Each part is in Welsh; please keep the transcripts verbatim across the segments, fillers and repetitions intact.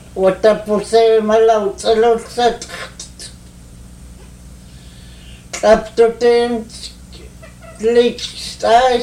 وتبوسي ملو تلوثت تبتوتين ليك ستاش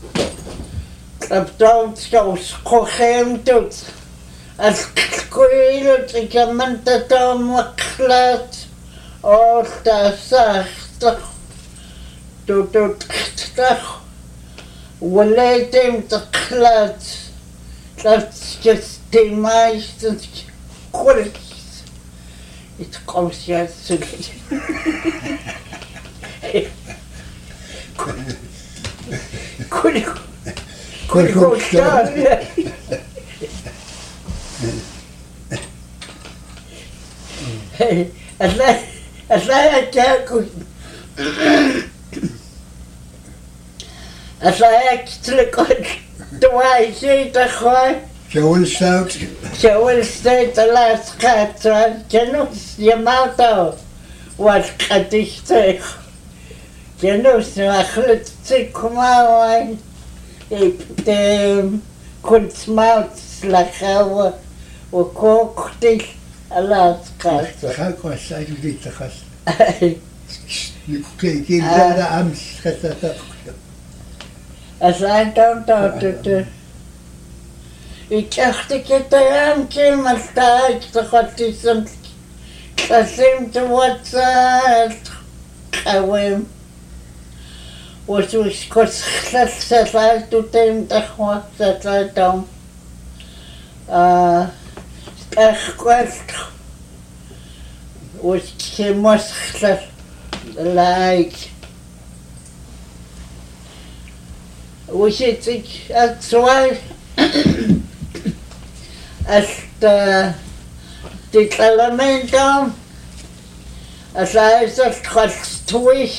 تبتوت كوس كوخيم توت الكويلو تكمن تتوم وكلات أو تساختخ توتو تختخ وليتم تقلات تلتكستي مايش كل يتقوس يا سلي كل كل كل أصلا أصلا تاكل أصلا يكتلك دواي شيء تخوي شاول ستاوت شاول ستاوت لا سقات جنوس يماتو والقديشتيخ جنوس وأخلت تيكما وين يبتم كنت موت لخاوة وكوكتي لا سقات خاكو السايد دي تخص كي كي لا أمس خسرت أصلا تنتظر يكختك تيام كلمة تاج تخطي سمت قسمت واتسات قويم وشوش كس خلص سفالتو تيم تخوة سفالتهم أخوات وش كموس خلص لايك وشيتك السؤال أست تتكلمين أساس تخلصتويش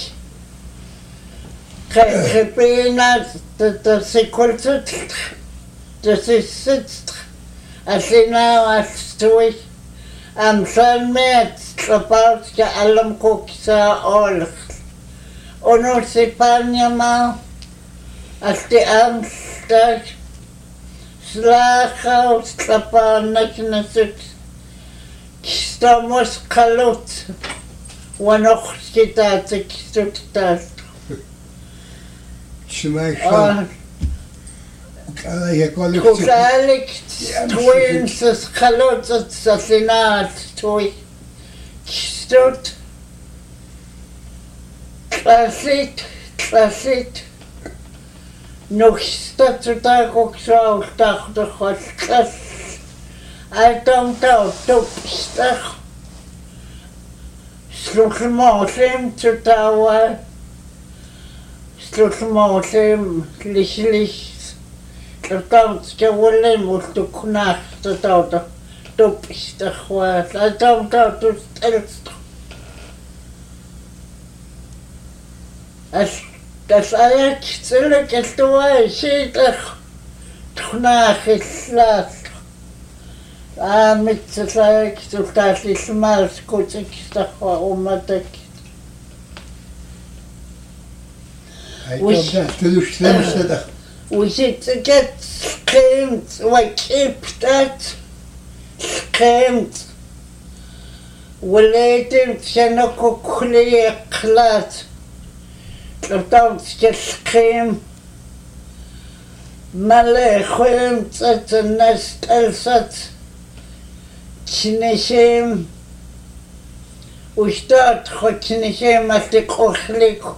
خبينا تسيكولت تسيست أسينا وأستويش أمثال ميت تلباوت كألم كوكسا أولخ ونو سيبانيا ما أستي أمستك سلاخا وستلبانك نسك كستاموس قلوت ونخش كتاتك ستكتات شماي شو يقولك كذلك توين سخلوت سسينات توي كستوت كلاسيت كلاسيت نوكستا تتاكو كساو تاخد خلقس أيتم تاو توبستخ سلوك الموسم تتاوى سلوك الموسم ليش ليش تتاو تكولم وتكناخ تتاو توبستخ واس أيتم تاو تستلستخ Das Eier züllig ist du schädlich, nach ist lass. Ah, mit der Zeit, du das ist mal gut, ich sag warum man denkt. وش تجت سكيمت وكيبتت سكيمت وليتم شنكو كلي قلات تلتام تسكيم مالي خويم تت الناس تلست تنشيم وشتات خو تنشيم أتلقو خليكو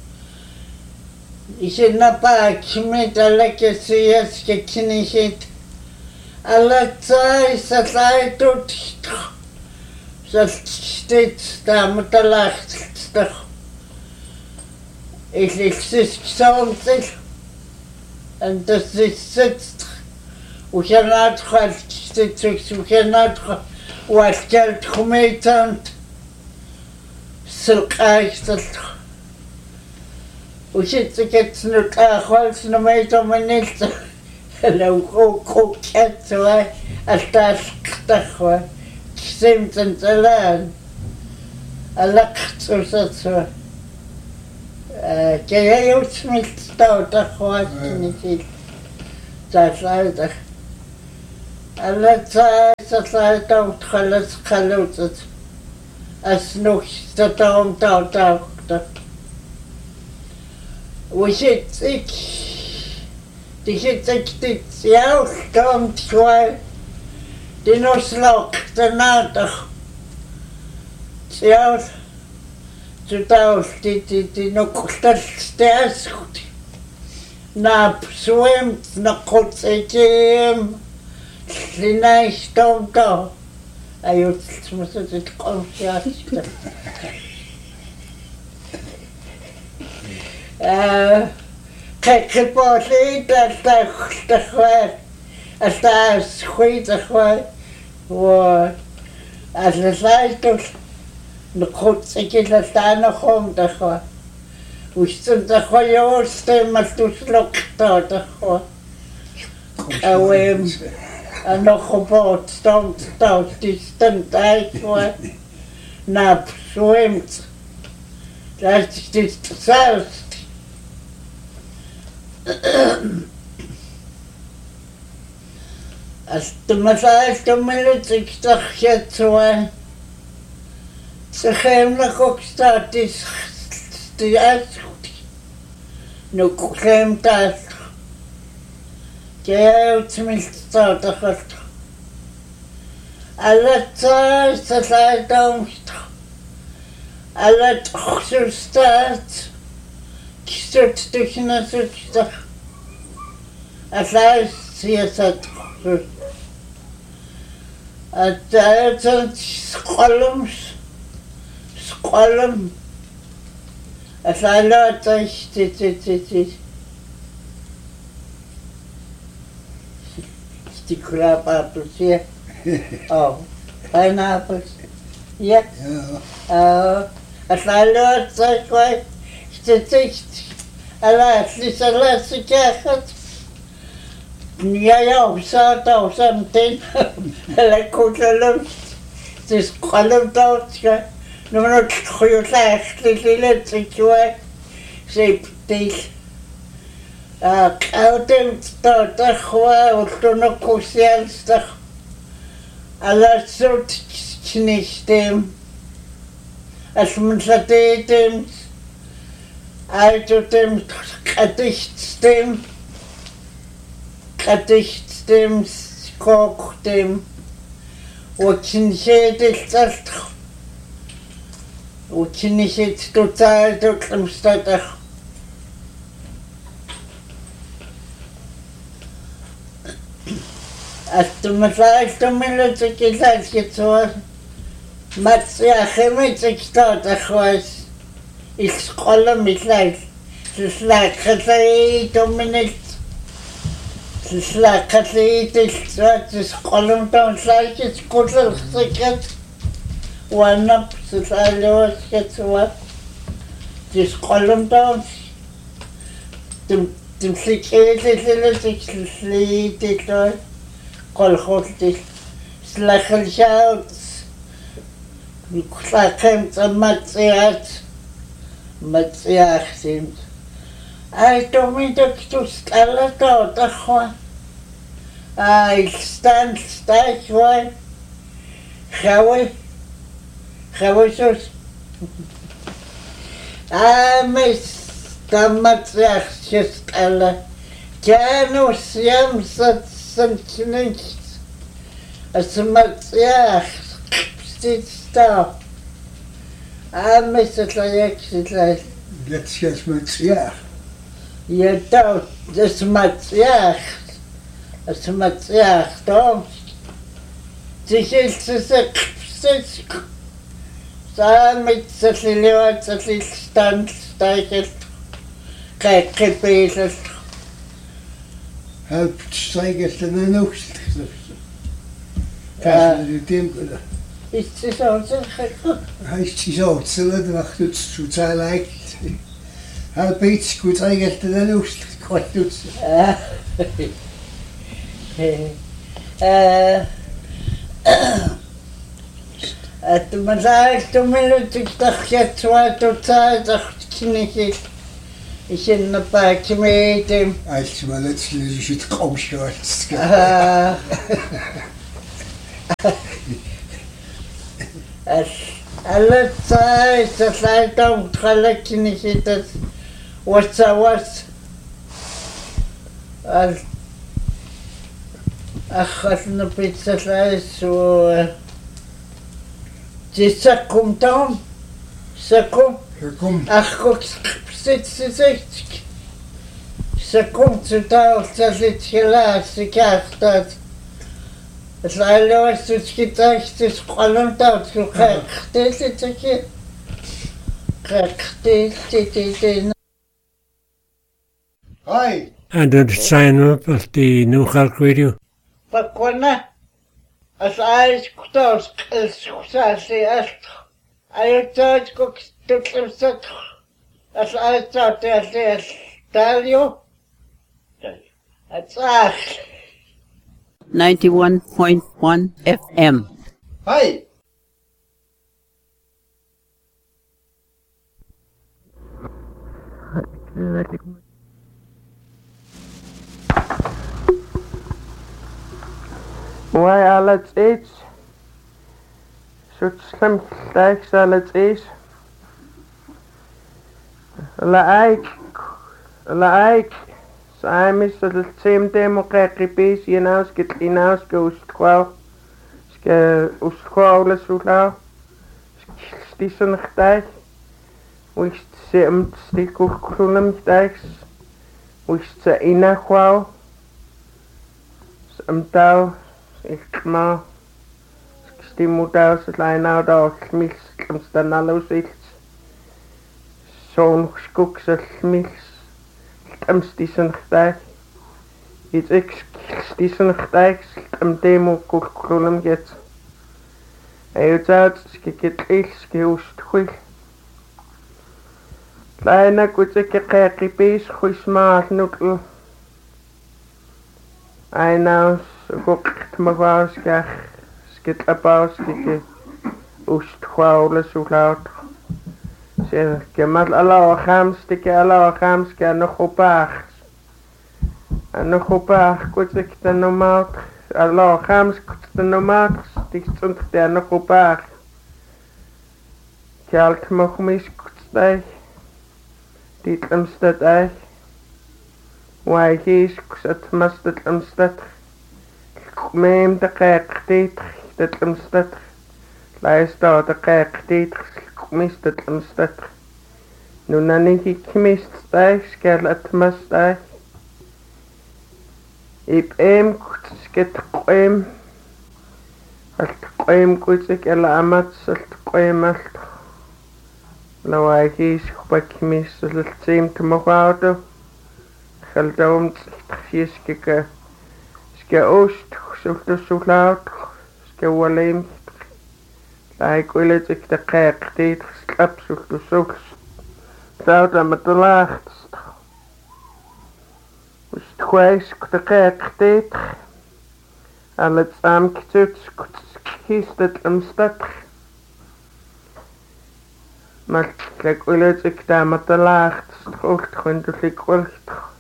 إيشي نبا كميت على كسياس كتنشيت على تاي ستاي توتشتخ ستشتيت تامتلاخ تستخ Ich exist something and this is sitzt we cannot have stitches we cannot what can committed silk ice we should get no car holes no matter minutes hello go go cat so I start to seems and the land a luck so so كي يوسمت تاو تخوات نسيت تاسايدك Alla taisa taut khalas khalutat. Asnuch tatum taut taut. Wishit ik. Dishit ik dit jou komt kwai. Dinoslok tanatach. Jou. Tutaus dit dit nokostas stas. Na swimt na kotsekem. Linai stomto. Ayut smuset it konfiasta. Eh, kijk portie dat dat dat gewoon. Als daar schiet gewoon. Wat als het lijkt dus de kotsekem dat daar nog om te gaan. Hoe stond dat gewoon jouw stem als tu slokt dat gewoon. Awem. En nog gebouwd stond dat die stond uit voor nap zwemt. Dat is dit zelfs. Als de mevrouw de minuut ik dacht je zo. Ze geven nog ook staat is die uitgoed. Nu geven dat. Ja, tenminste staat er goed. Alle tijd dat hij domst. Alle toch zo staat. Ik zit tussen de zuster. Als hij ziet het goed. Het is een scholms. Scholm. Als hij laat is dit, dit, dit, dit. Die kraapappels hier. Oh, pineappels. Ja. Oh, als hij laat zijn, is het echt. Helaas, is de laatste keer goed. Ja, ja, zo, zo, zo meteen. Lekker de lucht. Het is kalm dood. Nu moet ik het goede zeggen, die laatste keer. Zeep, die. Kautem stota khwa utono kusialsta ala sort knistem as mutsatetem aitotem katichtem katichtem koktem uchinshetest uchinshet total doklemstata. Als de mevrouw de minuut ik het gezegd, maar ja, geen mensen staat er gewoon. Ik school me gelijk. Ze slaat gezegd de minuut. Ze slaat gezegd is wat ze school dan slaat je school gezegd. Wanneer ze slaat los gezegd. Ze school dan. De de slikje zullen zich sliten. Kolchostis, slachelzout, slachem matsiat, matsiachtim. Ai tomitok tu stella tota chwa. Ai stan stai chwa. Chawe, chawe sos. Ai mes tam matsiach stella. Janus jam sat. Sunt nichts. Es macht ja, steht da. Ah, Mister Trajectsleit. Jetzt jetzt mit ja. Ja, da, das macht ja. Es macht ja, da. Sich ist es steht. Da mit so viel Leute, so viel Stand, steigert. Kein Gebet. Help steigert in de oogst. Kijk, die team. Is het zo zeg? Hij is zo, het zullen wacht het zo zijn lijkt. Help iets goed steigert in de oogst. Wat doet ze? Eh. Het maar zei ik toen ik dacht je twee tot twee dacht ik niet. Isinna paakimiitim. Aalsimalat silisit qawshuatska. As alatsai sasaitaum qalakkinisitas watsawas. Al akhasna pitsasaisu tisakkum taum sakkum Sakkum akhuk sitsitsik sakkum tsutaultsalitskilaassikaastaat Slailuassutskitaistis qaluntaut qaqtilitaki qaqtilititin Hi And the sign up of the New Hulk Radio. pakwana as ais kutos qilsqsaasi ast ayutaat kuktutlimsat as ais taatialli talio atsaaq ninety-one point one F M. Hi Why alle steeds? Zo't slim gelijk alle steeds. La eik, la eik. Saam is dat het same demo krijgt je nou skit inaus ke ustkwal. Ske ustkwal les ulau. Stissen gelijk. Wist ze hem stikkel klulem gelijk. Wist ze ina kwal. Sam tau ik ma stimulus het lijn nou daar mis om staan alles iets zo'n skoeks het mis om stissen gelijk iets ik stissen gelijk om demo kurkulum get hij het uit skikit iets geust goed kleine kutje krijg pees goed maar nukkel I know gokt me was gach skit abaus dike ust khwaule so laut se kemal ala khams dike ala khams ke no khopach no khopach kutik ten no maat ala khams kutik no maat dik sunt der no khopach kalt mo khmis kutik dit amstad ai Why he's kusat mastat amstat Meem de kijk dit dat amstat Luister de kijk dit mist het amstat Nu nani ik mist stijg skel het mastijg Ik eem kusket qoem Alt qoem kusik ela amat salt qoem alt Lawai he's kubak mist het seem te mogoudo Geldoom tjiskike Ske oost, sultu sulaut, ske waleem. Laik ulet ik de kijk dit slap sultu sults. Zout aan met de laagst. Ust kwijs de kijk dit. Al het saam kitut kies het amstad. Maar kijk ulet ik daar met de laagst. Oost gwendel ik welcht.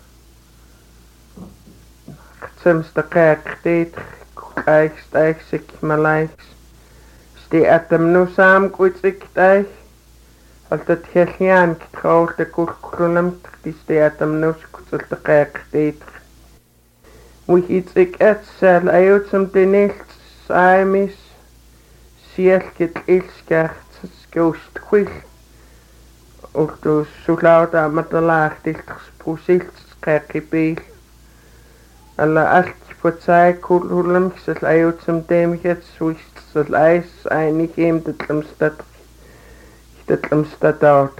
Soms de kijk dit, kijk stijg ik me lijks. Stie at hem nu saam goed ik stijg. Altijd heel jaan getrouwd de kurkulum, die stie at hem nu goed de kijk dit. Wie iets ik et zal uit som de niet saam is. Ziel get ilskert, skoost goed. Ook dus zo laut aan met de laag dit gesproesilt, kijk je beel. Alla allt på sig kulhulum sel ayut som demget swist sel ais einig hem det lamstad det lamstad out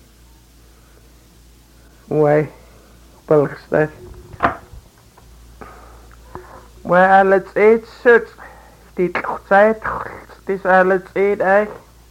why balgstad why alles eet sut dit tijd dis alles eet ei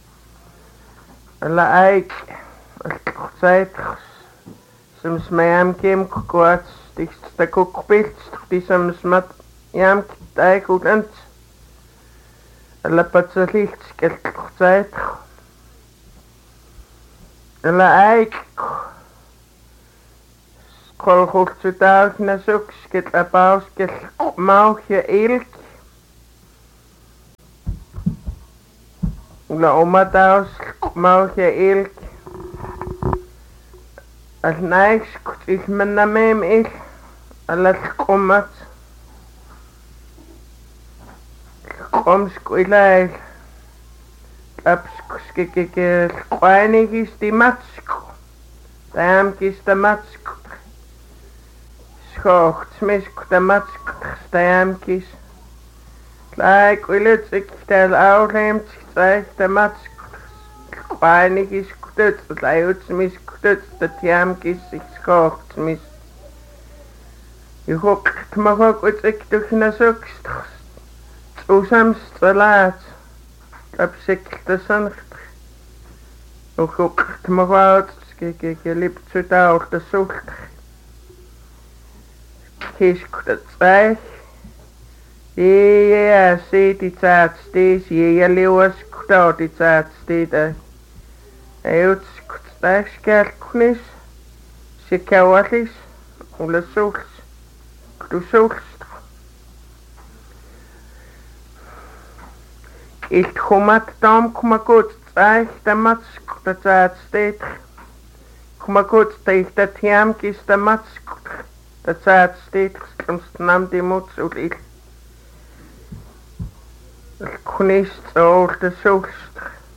alla eik tijd soms mayam kem kwats Dik sta kokpilt, die som smat jam kitay kulant. Alla patsalit skelt zeit. Alla eik Kolhultsutaus nasuks ket apaus ket mauche ilk. Ula omataus mauche ilk. Al naiks kut il menamem il. Alat komat. Komsk ilail. Lapsk skikikil. Kwainigis di matsk. Damkis da matsk. Schocht smisk da matsk. Damkis. Like willets ik tel oulemt. Zeg da matsk. Kwainigis kutut. Layut smisk kutut. Da tiamkis ik schocht smisk. Je hokt mag ook wat ik toch na zoekst. Osamst verlaat. Op zich de zoncht. Ook hokt mag wat. Kijk, ik liep zo daar de zocht. Kies ik dat zeg. Ja, ja, zie die tijd steeds. Ja, ja, leeuwers daar die tijd steeds. Hij heeft het scherknis. Ze kauwatjes. Ole zocht. Du zocht. Ik kom uit dam, kom maar goed. Zeg, de matsk, dat het steeds. Kom maar goed, tegen dat jamk is de matsk. Dat het steeds. Soms nam die moed zo lief. Ik kon niet zo de zocht.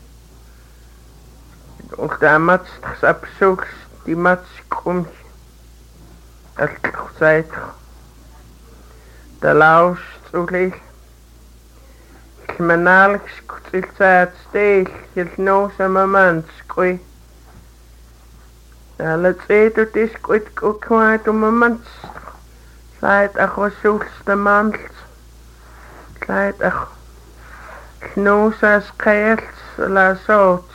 Ook de matsk is op zocht. Die matsk komt. Dat zei de laus zo lief. Ik ben eigenlijk stil tijd stil. Ik nou zijn moment skoi. Alle twee doet is goed ook kwijt om moment. Leidt ach was zoelste mand. Leidt ach. Ik nou zijn scheelt. La zootst.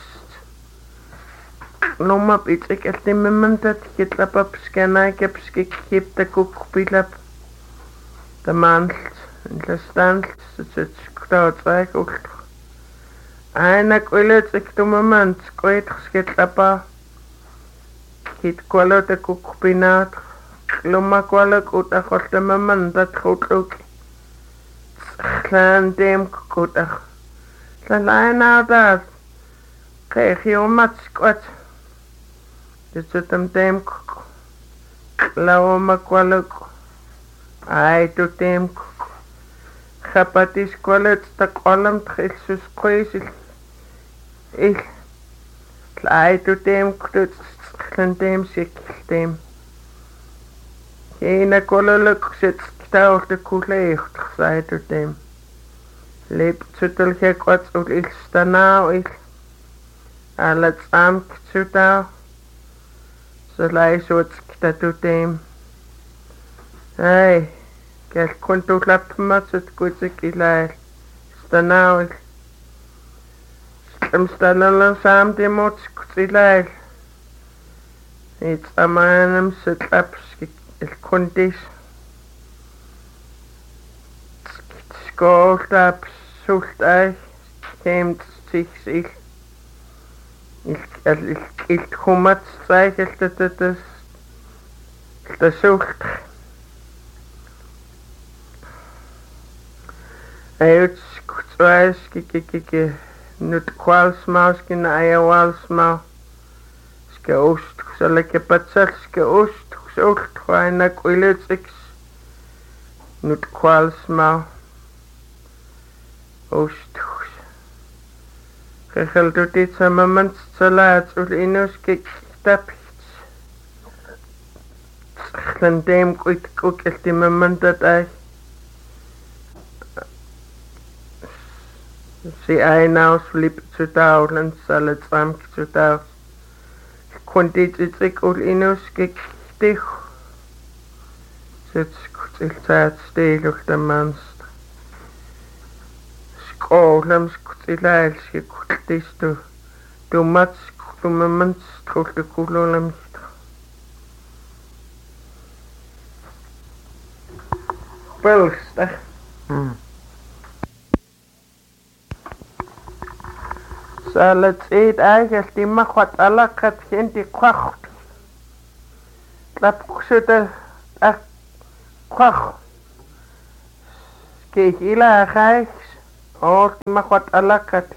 Noem op iets. Ik heb die moment dat ik het lap op scanner. Ik heb gekip de koekpilap. De mand. In de stand. Het zit dat zeg ook. En ik wil het ik doe moment. Ik weet geschiet lapa. Het kwalo de koekpinaat. Loma kwalo goed ach wat de moment dat goed ook. Klein deem goed ach. Klein nou dat. Krijg je om wat squat. Dit zit hem deem koek. Loma kwalo. Hij doet deem koek. Chapatis kwalet tak olam tchilsus koisil. Ik. Klai to dem kut dem sik dem. Jena kololuk zit staal de kulecht zei to dem. Leep zutel gek wat ul ik sta nou ik. Alat am kzuta. Zo lai zo het sta to dem. Hey. Kijk, kon toch laten met het goed ik ilaar. Sta nou ik. Stem sta lang samen die moet ik ilaar. Iets aan hem zit op. Ik kon dit. School op. Zoekt uit. Geemt zich zich. Ik ik kom met zeggen dat het is. Dat zoekt. Hij heeft gekeken naar de kwalsmaus, naar de walsmaus. Ske oost, zal ik je patsel, ske oost, zocht, waar naar kwiletsix. Naar de kwalsmaus. Oost. Gegeld doet dit aan mijn mens te laat, zoals in ons gekstapt. Dan deem ik ook echt in mijn mens dat hij. Sie einaus liep zu daulen, salle zwamk zu daus. Kon dit het ik ul inus gektig. Zit skut tijd stil op de manst. Skolem skut ilail skut distu. Du mat skut me mens trok de kulolem. Belstag. Hmm. Zal het eet eigenlijk die mag wat alle gaat geen die kwacht. tlapkusuta a kwach ke ila khais or makwat alakat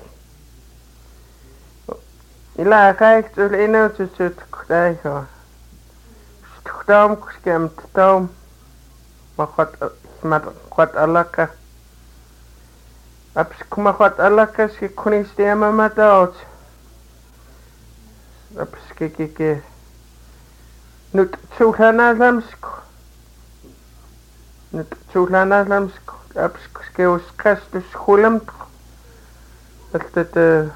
ila khais tul ino tsut kdai ho stukdam kuskem tom makwat mat kwat alaka aps kumakwat alaka ski kunistia mamatot aps ke ke ke nut tsulana lamsk nut tsulana lamsk aps ke us kastus khulam dat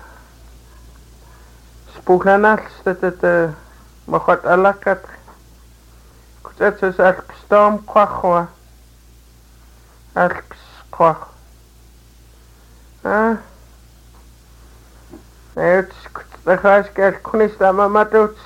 spulana dat makwat alakat kutsat sal stom kwakhwa alps kwakh ah het kutsat kel kunista mamatot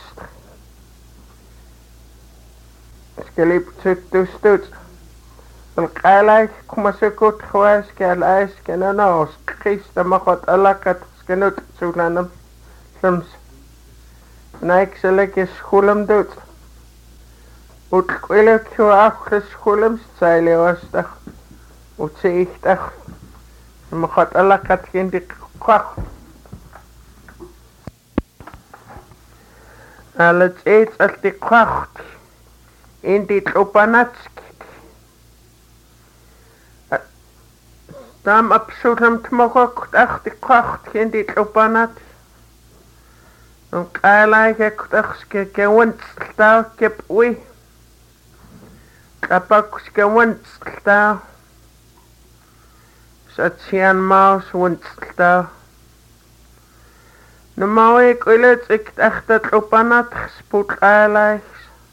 skelip tsut stut القالك كما سكوت خواس كالايس كنانوس قيس تمخط ألاكت سكنوت سولانم سمس نايك سلك سخولم دوت وتقولك هو أخر سخولم ستايلي واستخ وتسيختخ مخط ألاكت كندي قخ على تسيت ألتي قخت إندي تلوباناتسك Tam absoluut mogelijk echt de kracht in dit openat. Dan kijk ik echt gewend staan kep ui. Kapak gewend staan. Zat zien maus wend staan. Normaal ik wil het ik echt het openat gespoed kijk.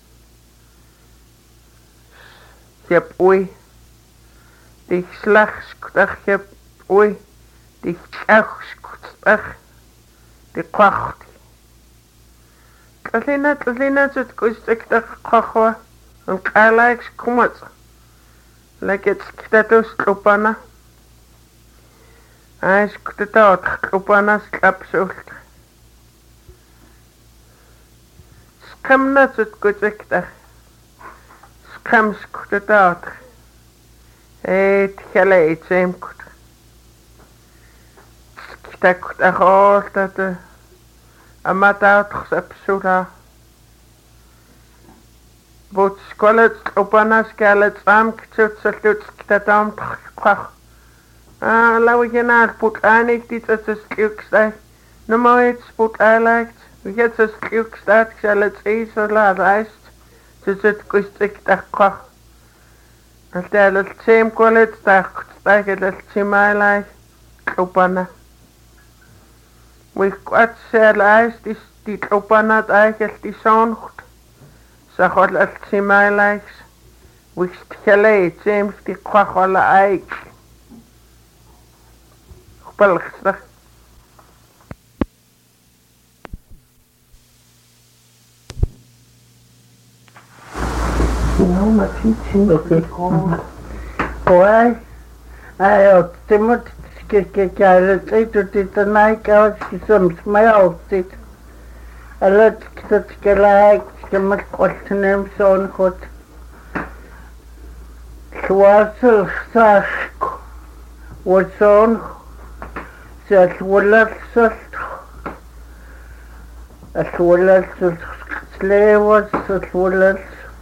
Kep ui. Die slechts kutach heb oei, die slechts kutach, die kracht. Tlina tlina zit kustek de kwachwa, en kalaix kumat. Lekets kitatus klopana. Hij kutatot klopana slapsult. Skemna zit kustek de. Skems kutatot. Het geleid zijn goed. Stek de hoort dat de amateur gesepsura. Wat skolet opana skalet am ktsut salut ktatam kwach. Ah, laat je naar put aanik dit het is kliukstay. No mooit put aanlegt. Wie het is kliukstad skalet is zo laat rijst. Dus het kustik de kwach. Als de het same kwalit stak stak het similai opana. We kwat selais die die opana het eigenlijk die zo'n zag wat het similai. We stelle same die kwachola eik. Pelgster. No, maar fietsen. Oké. Hoi. Ayo, timot ke kale tijd dit de naik als soms mij altijd. Allet dat gelijk, je moet kort nemen zo'n goed. Swasel zag. Wat zo'n zet willet zet. Het willet zet sleeuwen zet willet.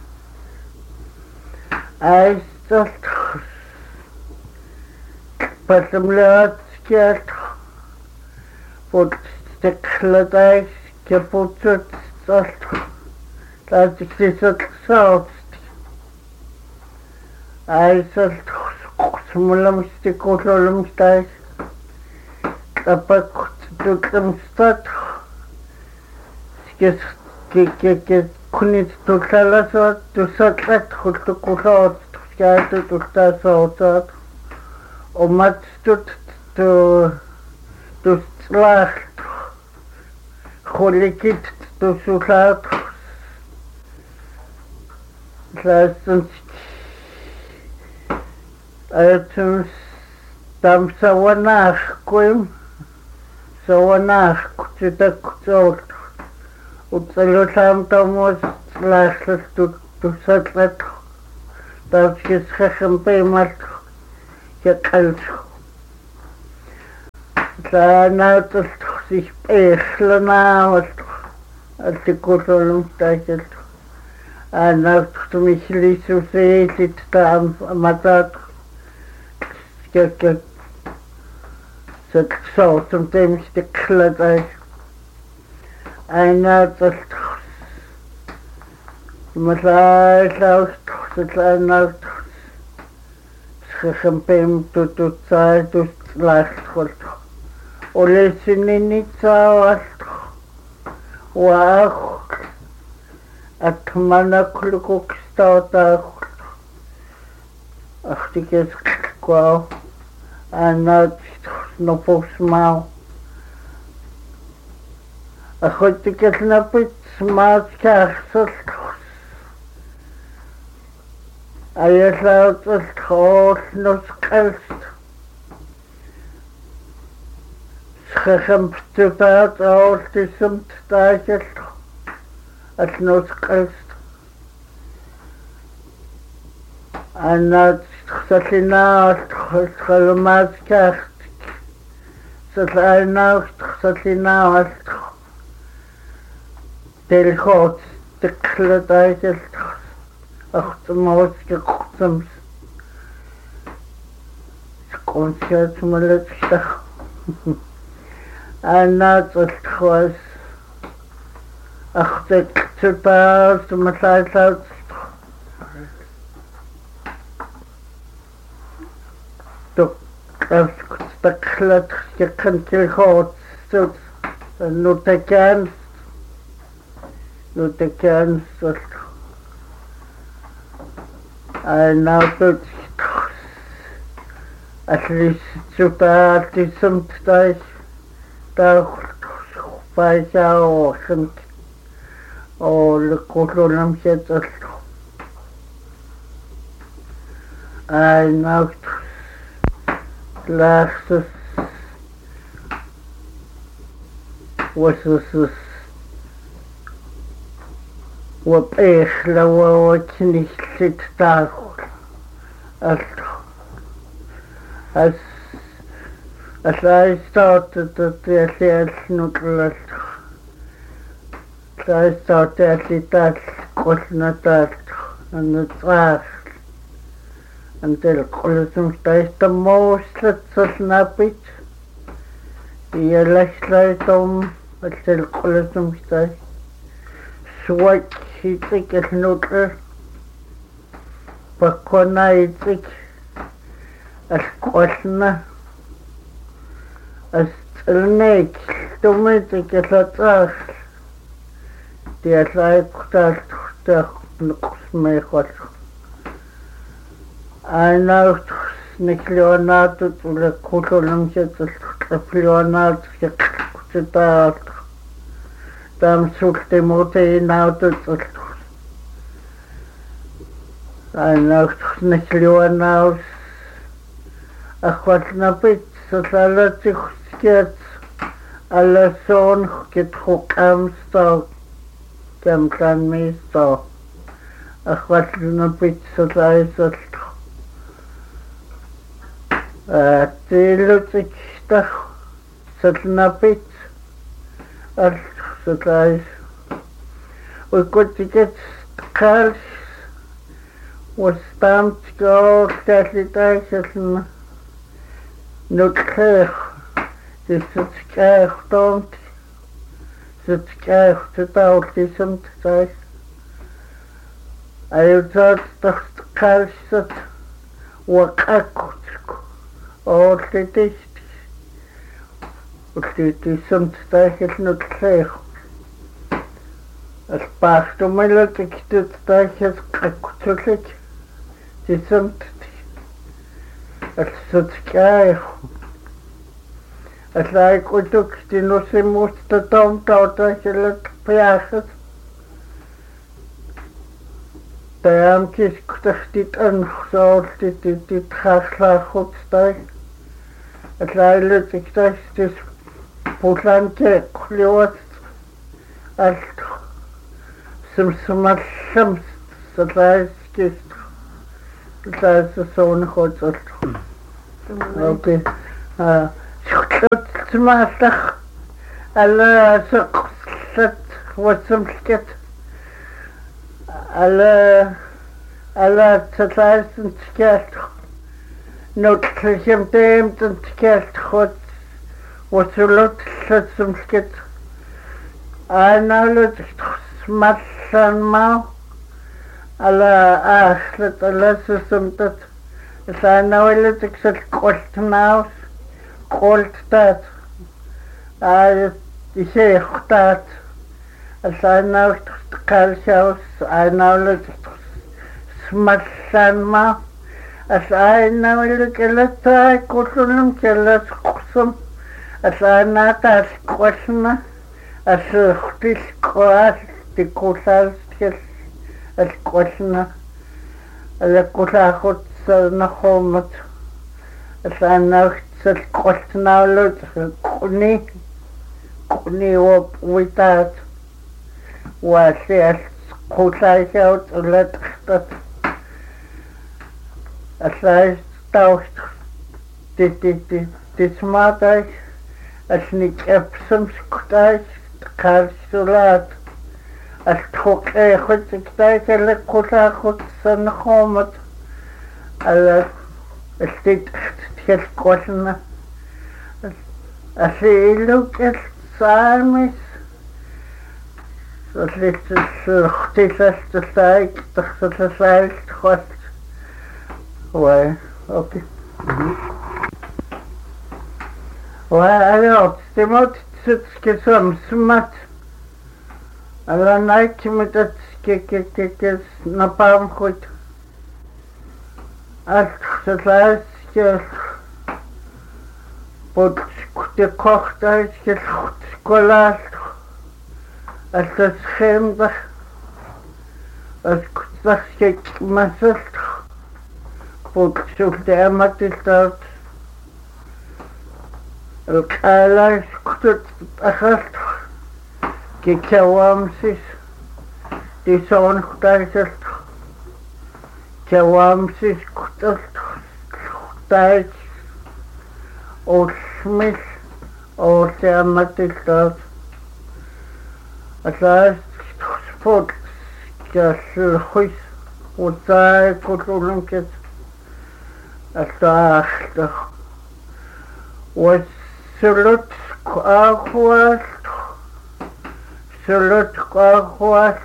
Hij zet patemlaat zet. Wat steklet hij kapot zet. Dat is dit het zout. Hij zet smulam stikolam staj. Tapak tutam stat. Skes ke ke ke kunit tutala so tu satlat khut kurat skait tu sta so tat. Omat tut tu tu slag. Kholikit tu sulat. Lassen het tam sawanach koim sawanach kutak kutot Utsalutam Thomas Lashless to to Satlet that his Heshem Paymat Yakals. Now to sich Echlana articulum title. And now to me, to say it tam Matat. Get so sometimes the cloud I I know that Masai out that I know Champagne to to try to last for or listening it out wow at Manakuk start out I think it's wow and not no post mal. I had to get a bit smart castle. I allowed the horse no scalst. Schechem to bad all the some tiger at no scalst. And not such a night, Holomat cast. Such a night, such a night. Del hot, the cloud I just ach the most gekochtums. Concert my let's and not just was ach the to pass to my side out. The cloud you can kill hot, so not again. Not again, so I now put at least to part is some days that by our and all the column said I now last was this what is the what nicht sit da as as as I started to tell neutral I started to that was not that and the trash until colosum stays the most so snappy the last light on until colosum stays Swat hitik is neutral Pakwana hitik as kwasna as tselnek tumitik is atas die as ay kutas kutas nukusmay kwat ay na nikleonato tula kutulang siya tleonato siya kutsita Tam sulte mote now to I know Nichlion now a quatna bit so that it gets a lesson get hook am so cam can me so a quatna bit so that uh the look so bit So guys, we got to get cars was stamped go classification not clear. This is clear don't it's clear to tell this sometimes. I thought the cars that were all the dish. It is sometimes not clear. As past to my look at the station, I could look. It is something. As such guy. As I could look, the no se most the town out I shall let passes. The am kiss could it and so it it has la hot style. As I look at this Portland clear as Simsimallam Salaiskis Salaisason Hotel. Okay. Uh, Smalach Alla Suksat Watsumskit Alla Alla Salaisan Skat Not Him Damed and Skat Hot Watsulot Satsumskit. I know that Smatsan Mau Alla Ashlet Alla System that is I know it except cold now, cold that I say that as I know Kalshaus, I know that Smatsan Mau as I know it let I couldn't kill us custom as I not as question. As this class, the courses, as question, the course na home, as I know such question now, look, Kuni, Kuni up with that, was yes, courses out, let that, as I thought, did the the smart eyes, as Nick Epsom squash. Karsulat as took a hot excited Kota hot sun homet a state his question as he look at Simis so this is the side the side hot why okay why I know Timot Get some smart. I don't like him with that kick, kick, kick, kick, napalm hood. As the last year, but the cocht eyes get scolast as the same, as the kick myself, but should the amethyst out. القالة كنت أخذت كي كوامسيس دي سون خطايت كوامسيس كنت خطايت أو سميث أو سيامتي التاوت أساس سبوت كاس الخيس وطاي كتولن كت أساس was Sulut Kwahwast, Sulut Kwahwast,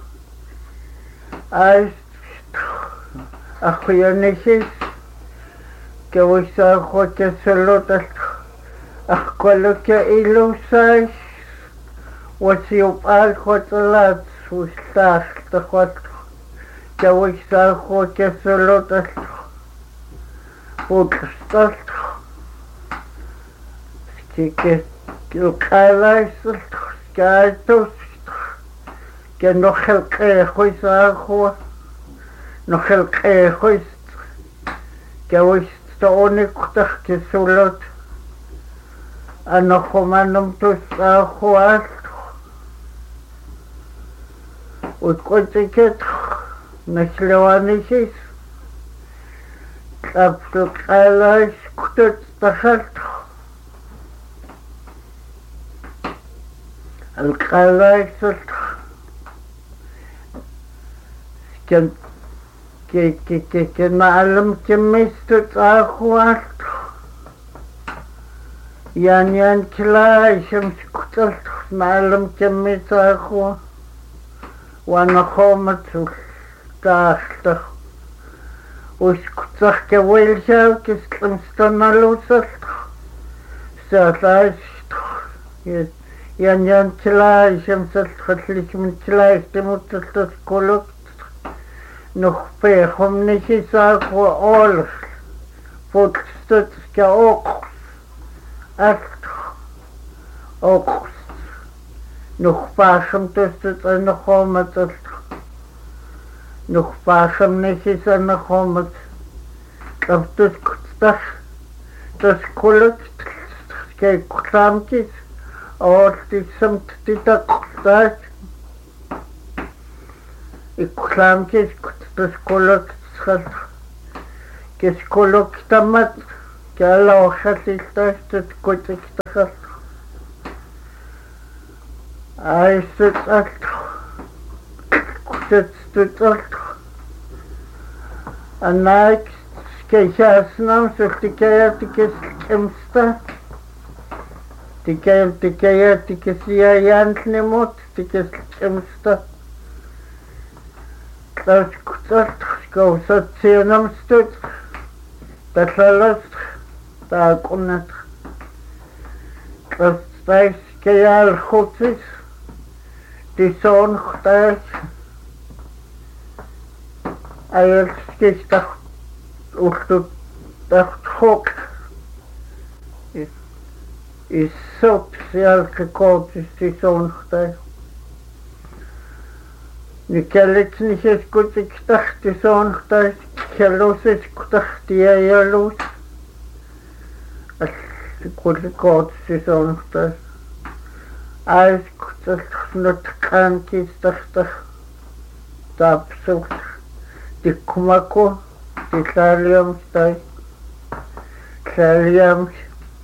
as Achionisis, Gawisa Hoka Sulutas, Akwaloka Ilusais, was you all hotelads, was staff the hot Gawisa Hoka Sulutas, Hoka que que calas gatos que no el que juiz agua no el que juiz que hoy stone que solot a no comanum tus agua o coche que no se lo anisis capto calas que está القلايصل كان كي كي كي كان معلم كميست أخوات يعني يعني كلا شمس قتلت معلم كميست أخوات وأنا خومت تاخت وسكتخ كويل شاو كسلم ستنا لوسل ساتاش Yan yan tila isem sat khatlik min tila istemut tat kolok noch pe khom nishi sa ko ol fot stat ka ok at ok noch pa kham tat an khomat noch pa kham nishi sa an khomat kaftus kutstas tas kolok ke kramkis or some tita that ikkullaam kiskut tuskuluktsqal kiskuluktamat kialaorxalliltaastut kutiktaxal aissutalt kutstutalt annaik skejaasnam sultikayatikiskimsta tikayatikiyatikisiyayaanlimut tikiskimsta tlaskutalt skausatsianamstut tatlalast taakunat tlastais kayaalxutsis tisoonxtais ayalskistaq ultut taxtxoq issop sialqikootis tisoonxtais nikalitsniseskutiktax tisoonxtais kialuseskutaj tiayalus allikullikootis tisoonxtais aiskutalnutqankistartaj taapsuq tikkumaku tilaaliamstai tlaaliams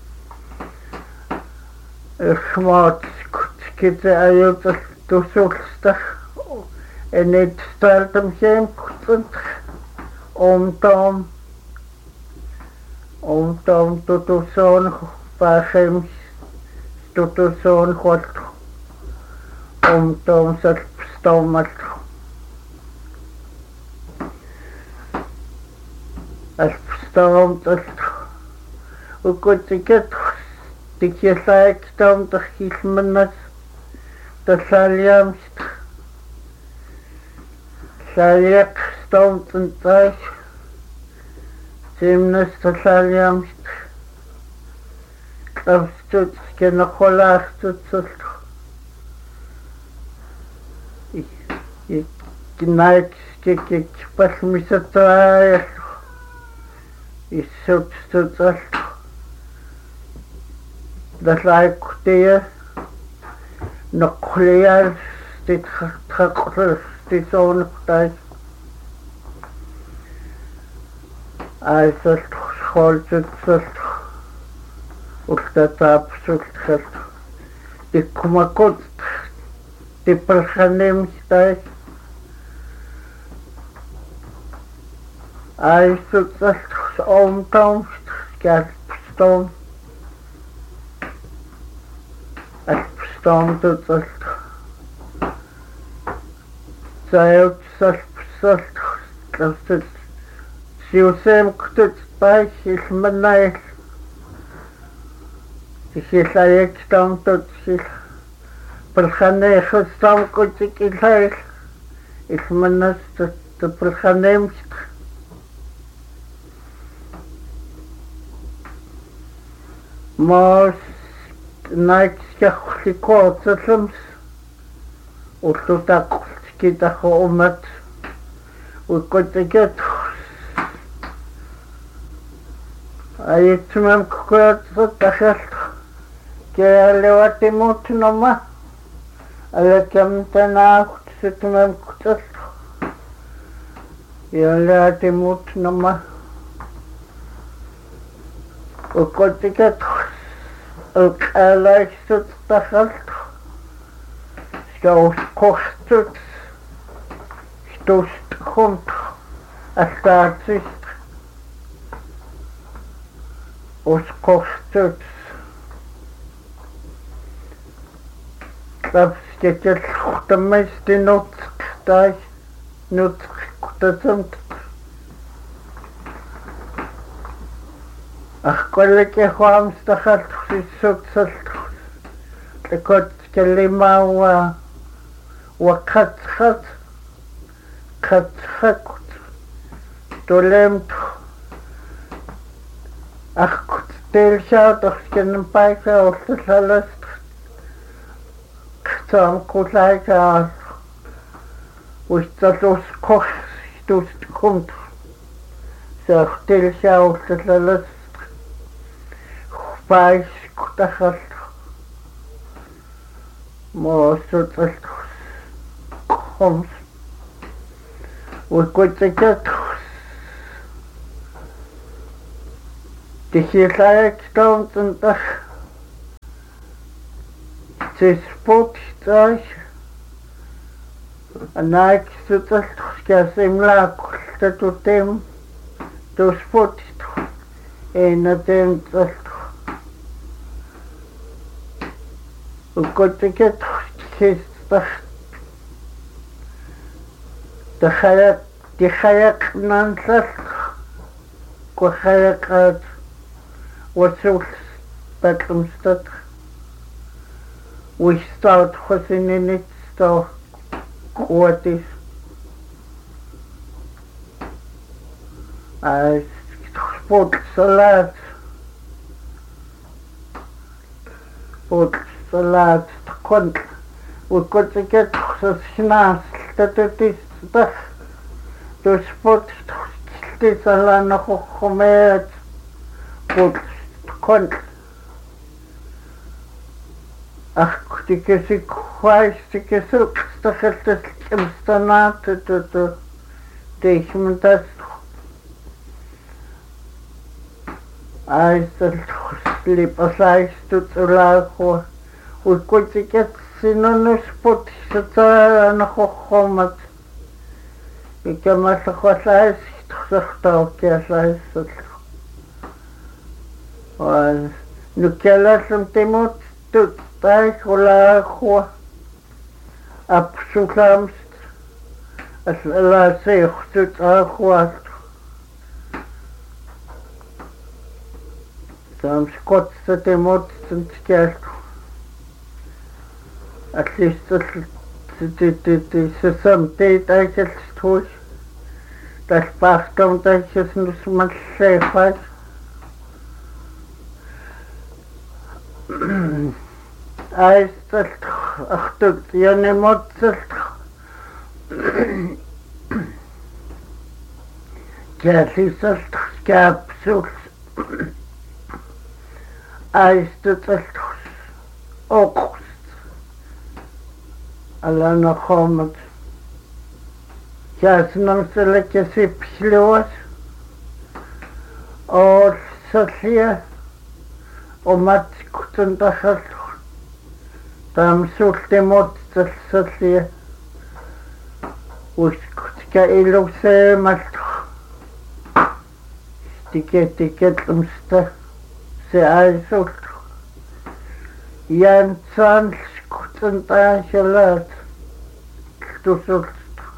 irxmaatskutskite ayutal tusulstaj enitstaltamsiem kutsant omtom omtom tutusoon paaxemis tutusoon hualtu omtom salpstomaltu alpstoomtaltu ukutiket tikiasaekstoom tajilmanas tasaaliamst saaliaq stoom tantais simnas tasaaliamst tlapstut skenaxolaartutsultu kinaikskikikpalmisataayallu issutstutsaltu taslaikutia noqlial titqaqlus tisoonqtais aisaltu xooltutsaltu ultataapsultxaltu tikkumakut tipalxanemstais aisutsaltu omtomst kialpstoom alpstoom tutsaltu sayutsalpsaltu tlapsut siuseemqtut paik ilmanail tixilayekstoom tutsil palxaneexustoom kutikilhail ilmanas tapalxaneemst Mas naikskaqlikootsalams ullutaqultikitaqa umat ukkutiket ayitsimam kukuyatsataxaltu kialewatimut noma alakamtanaaxutsitmam kutsaltu kialewatimut noma ukkutiket alqalaixsuttaxaltu skausqortut stustxumt allaatsist usqortut tapskekellxurtamaistinutsqtai nutsqikutasamt Ахколлекеhuamstaxaltu sissutsaltu tlekotskelimaua waqatsqat qatsqakut tolemtu ahkuttelxaatoxkenpaika ultalalast qtsamqulaika ustsallusqox tustqumtu saartelxaultalalast Pais kutaxaltu moosutsaltu qoms Ukutsakat Tihilayak Tauntantach Tisputach Anak Sutal Kasimla Tatutim Tusput in a tent Ukutsakat His The Hayak, the Hayak Nansat, Kohayakat, what's else, Batlumstat. We start what's in it, so what is. I sport salad, sport salad, quant. We got to get the snaps that it is. Dus sport is al nog gemerkt goed kon ach die is ik weiß die is ook dat het is standaard dat dat tegen me dat hij is liep als hij doet zo laag hoor hoe kon ik het zien aan sport is het nog gemerkt Ik heb maar zo wat lijst gezegd ook, ja, lijst het. En nu kan je hem temut doet, daar hola gewoon. Absoluut. Als laat zich doet ook wat. Dan schot ze temut zijn skert. At least dat dit dit dit ze samen tijd eigenlijk stoot. Dat past komt dat je nu maar zeker. Hij is dat achter je niet moet het. Ja, is dat kapsel. Hij is dat ook. Alla nog komt. Ja, ze nam ze lekker sipsloos. Och, så ser och matchen där tam sorte mot så ser och ska ilose mat ticket ticket umsta se alltså Jan Sanz kutzen da chalat du sollst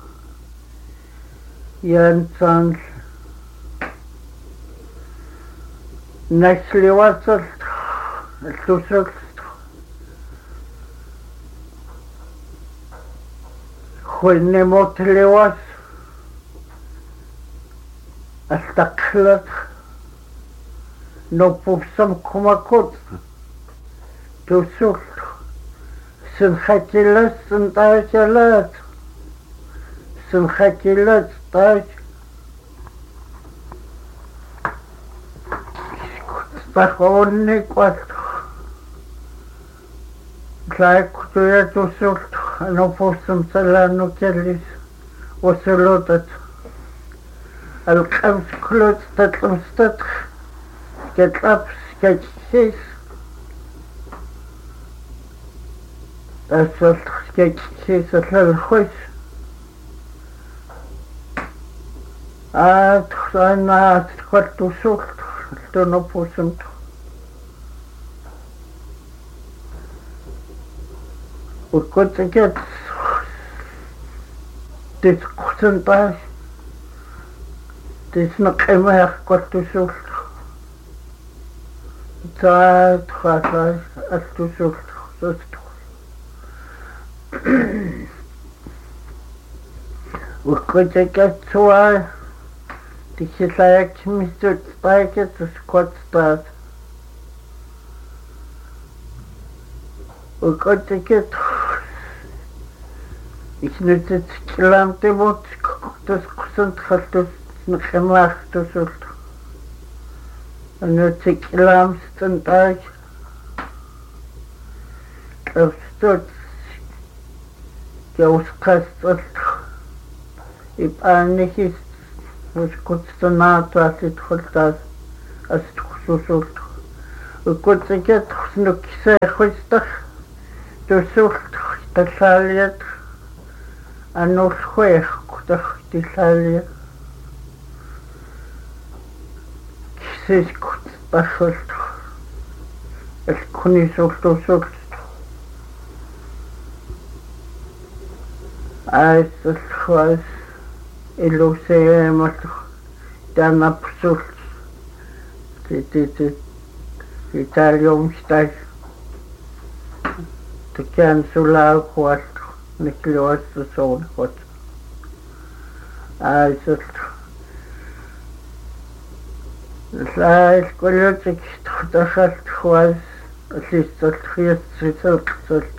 Jan Sanz Насливаться, слушать, хоть не мотливать, остаклать, но по всем кумакот, то суть, сын хотелось, сын тайчалать, сын хотелось, тайч. Пахонный кот. Клайк, что я тусил, но пустым салану келись, осылотат. Алкамс клот, татлам стат, кетлап, скетсис. Асфальт, скетсис, атлалхойс. А, тхана, тквар тусил. To no pusem to. Ukot get this kusen pas. This no kema kot to sul. Taat khalas at to sul. So Ukot get so This is like Mister Spiker to squat start. We got to get it's not that kilometer what to squat has to snap to sort. And not a kilometer and I have stood goes cast ипааннихис ускутстанаатуаллитхултаас астхусусуулт уккутсикет нуккисаахуистар туссуулт таллаалиат аннуулхуяхкутар тиллаалиа кисискут пассулт алкунисуултуусуулт айсэлхуас илусеэмат танапсулт титит италиумстай тэкэн сулаахуат никлуассуусуунхот айсэлт лайл колледжик тахалт хуас аллиссалт хиассисалт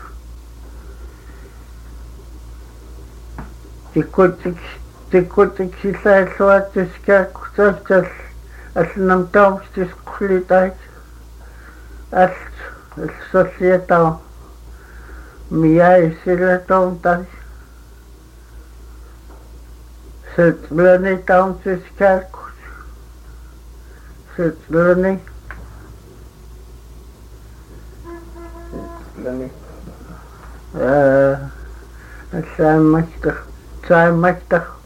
тиккутик тиккутик силааллуатсискааккутаатал алланам таумстисқуллитаит алт алсоллиатаа мияи силатаумтай сэтблэни таумстискааккут сэтблэни сэтблэни э алсааммастер сааммастер